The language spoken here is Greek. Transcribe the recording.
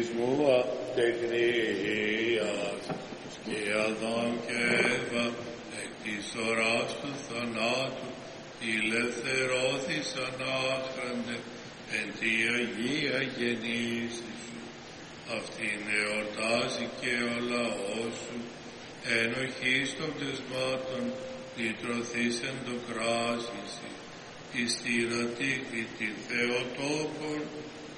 μου ατεγνίας και Αδάμ και Εύα εκ της ώρας του θανάτου ηλευθερώθησαν άχραντε εν τη Αγία γεννήση σου. Αυτήν εορτάζει και ο λαός σου ενοχής των πτεσμάτων λυτρωθείς εν το κράσισι εις την ατύχη την Θεοτόκον